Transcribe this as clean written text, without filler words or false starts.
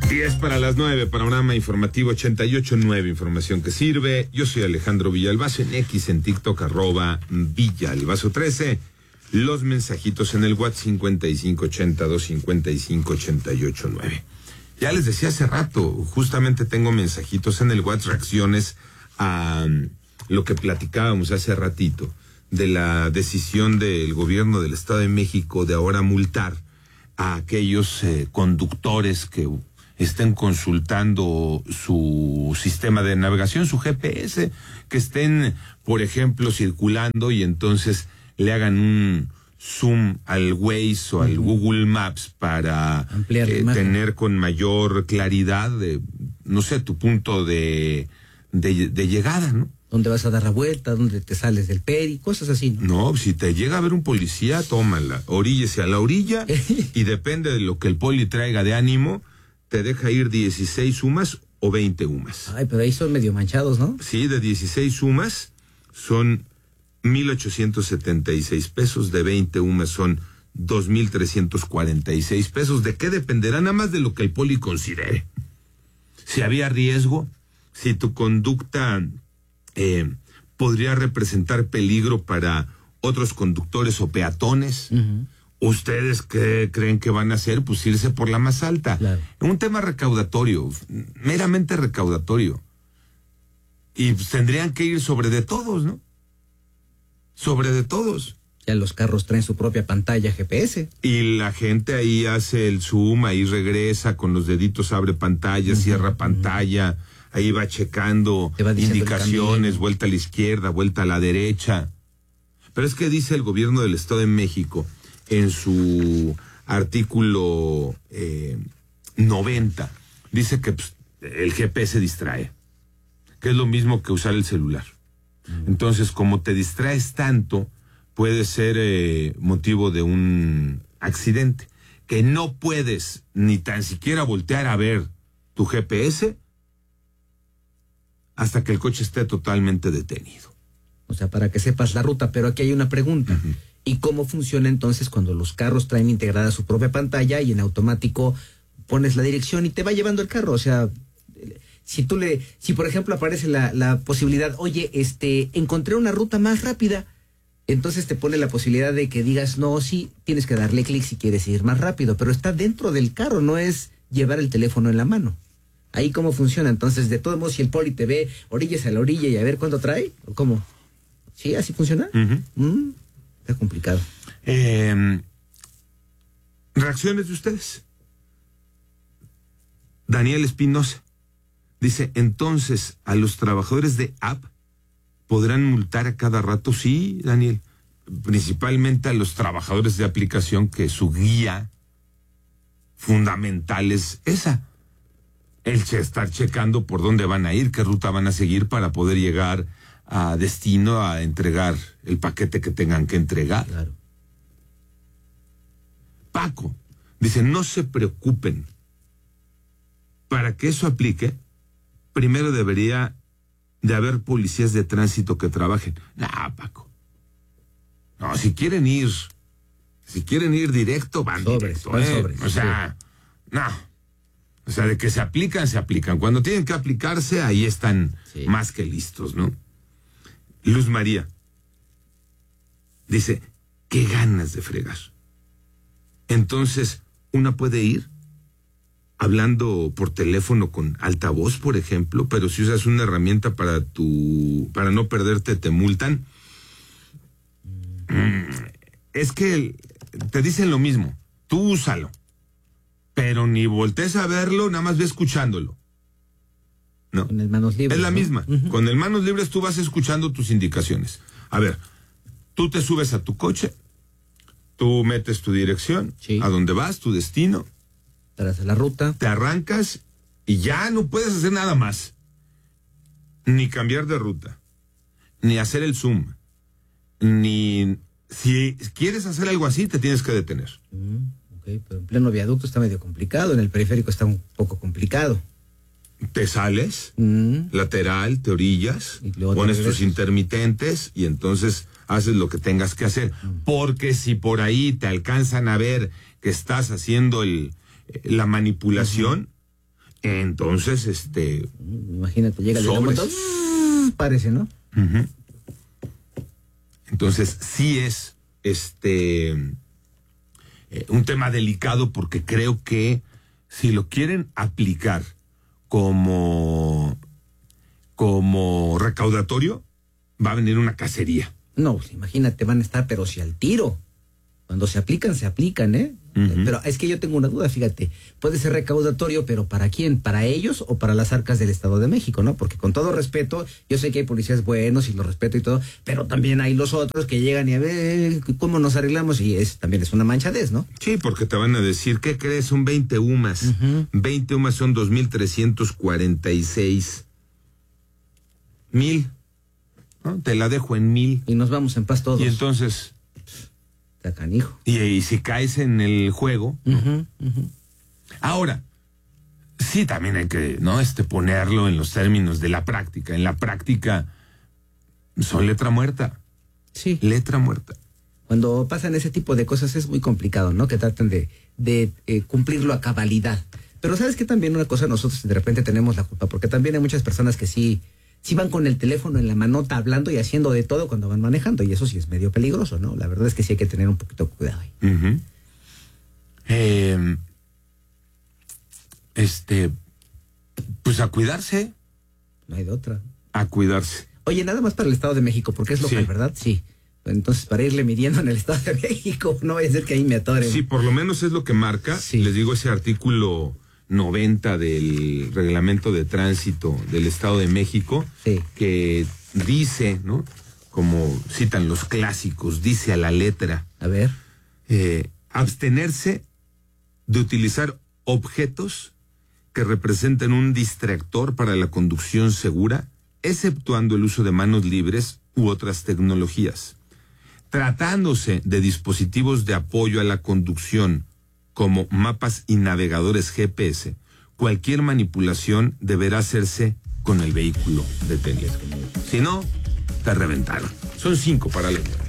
10 para las 9, panorama informativo 88.9, información que sirve. Yo soy Alejandro Villalbazo, en X, en TikTok, @Villalbazo13. Los mensajitos en el WhatsApp 5582558889. Ya les decía hace rato, justamente tengo mensajitos en el WhatsApp, reacciones a lo que platicábamos hace ratito, de la decisión del gobierno del Estado de México de ahora multar a aquellos conductores que estén consultando su sistema de navegación, su GPS, que estén, por ejemplo, circulando y entonces le hagan un zoom al Waze o al Google Maps para tener con mayor claridad, no sé, tu punto de llegada, ¿no? ¿Dónde vas a dar la vuelta? ¿Dónde te sales del peri? Cosas así, ¿no? No, si te llega a ver un policía, tómala, oríllese a la orilla y depende de lo que el poli traiga de ánimo, te deja ir 16 UMAS o 20 UMAS. Ay, pero ahí son medio manchados, ¿no? Sí, de 16 UMAS son 1,876 pesos, de 20 UMAS son 2,346 pesos. ¿De qué dependerá? Nada más de lo que el poli considere. Si había riesgo, si tu conducta podría representar peligro para otros conductores o peatones. ¿Ustedes qué creen que van a hacer? Pues irse por la más alta. Claro. Un tema recaudatorio, meramente recaudatorio. Y pues tendrían que ir sobre de todos, ¿no? Sobre de todos. Ya los carros traen su propia pantalla GPS. Y la gente ahí hace el zoom, ahí regresa, con los deditos abre pantalla, cierra pantalla, ahí va checando indicaciones, vuelta a la izquierda, vuelta a la derecha. Pero es que dice el gobierno del Estado de México, en su artículo 90, dice que pues, el GPS distrae, que es lo mismo que usar el celular. Entonces, como te distraes tanto, puede ser motivo de un accidente, que no puedes ni tan siquiera voltear a ver tu GPS hasta que el coche esté totalmente detenido. O sea, para que sepas la ruta, pero aquí hay una pregunta. ¿Y cómo funciona entonces cuando los carros traen integrada su propia pantalla y en automático pones la dirección y te va llevando el carro? O sea, si por ejemplo aparece la posibilidad, oye, encontré una ruta más rápida, entonces te pone la posibilidad de que digas, no, sí, tienes que darle clic si quieres ir más rápido, pero está dentro del carro, no es llevar el teléfono en la mano. Ahí cómo funciona. Entonces, de todos modos, si el poli te ve, orillas a la orilla y a ver cuánto trae, ¿o cómo? ¿Sí? ¿Así funciona? Está complicado. ¿Reacciones de ustedes? Daniel Espinosa dice, entonces, ¿a los trabajadores de app podrán multar a cada rato? Sí, Daniel. Principalmente a los trabajadores de aplicación, que su guía fundamental es esa. El estar checando por dónde van a ir, qué ruta van a seguir para poder llegar a destino, a entregar el paquete que tengan que entregar. Claro. Paco dice, no se preocupen. Para que eso aplique, primero debería de haber policías de tránsito que trabajen. Paco. No, si quieren ir directo, van directo. O sea, no. O sea, de que se aplican. Cuando tienen que aplicarse, ahí están más que listos, ¿no? Luz María dice, qué ganas de fregar. Entonces, una puede ir hablando por teléfono con altavoz, por ejemplo, pero si usas una herramienta para no perderte, te multan. Es que te dicen lo mismo, tú úsalo, pero ni voltees a verlo, nada más ve escuchándolo. No. Con el manos libres. Es la misma. Con el manos libres tú vas escuchando tus indicaciones. A ver, tú te subes a tu coche, tú metes tu dirección, a dónde vas, tu destino. Tras la ruta. Te arrancas y ya no puedes hacer nada más. Ni cambiar de ruta, ni hacer el zoom, ni... Si quieres hacer algo así, te tienes que detener. Pero en pleno viaducto está medio complicado, en el periférico está un poco complicado. Te sales, lateral, te orillas, pones tus intermitentes y entonces haces lo que tengas que hacer. Porque si por ahí te alcanzan a ver que estás haciendo la manipulación, Entonces, imagínate, llega el moto, parece, ¿no? Uh-huh. Entonces, sí es un tema delicado, porque creo que si lo quieren aplicar como recaudatorio, va a venir una cacería. No, pues, imagínate, van a estar, pero si al tiro. Cuando se aplican, ¿eh? Uh-huh. Pero es que yo tengo una duda, fíjate. Puede ser recaudatorio, pero ¿para quién? ¿Para ellos o para las arcas del Estado de México, no? Porque con todo respeto, yo sé que hay policías buenos y los respeto y todo, pero también hay los otros que llegan y a ver cómo nos arreglamos, y también es una manchadez, ¿no? Sí, porque te van a decir, ¿qué crees? Son 20 UMAS. Uh-huh. 20 UMAS son 2,346,000. ¿No? Te la dejo en 1,000. Y nos vamos en paz todos. Y entonces... Canijo. Y si caes en el juego. Uh-huh, uh-huh. Ahora, sí, también hay que, ¿no? Ponerlo en los términos de la práctica. En la práctica son letra muerta. Sí. Letra muerta. Cuando pasan ese tipo de cosas es muy complicado, ¿no? Que traten de cumplirlo a cabalidad. Pero ¿sabes qué? También una cosa, nosotros de repente tenemos la culpa, porque también hay muchas personas que sí van con el teléfono en la manota hablando y haciendo de todo cuando van manejando, y eso sí es medio peligroso, ¿no? La verdad es que sí hay que tener un poquito de cuidado ahí. Uh-huh. Pues a cuidarse. No hay de otra. A cuidarse. Oye, nada más para el Estado de México, porque es local, sí, ¿verdad? Sí. Entonces, para irle midiendo en el Estado de México, no vaya a ser que ahí me atoren. Sí, por lo menos es lo que marca, sí. Les digo, ese artículo 90 del Reglamento de Tránsito del Estado de México, sí, que dice, ¿no? Como citan los clásicos, dice a la letra. A ver. Abstenerse de utilizar objetos que representen un distractor para la conducción segura, exceptuando el uso de manos libres u otras tecnologías. Tratándose de dispositivos de apoyo a la conducción, como mapas y navegadores GPS, cualquier manipulación deberá hacerse con el vehículo detenido. Si no, te reventaron. Son 5 para la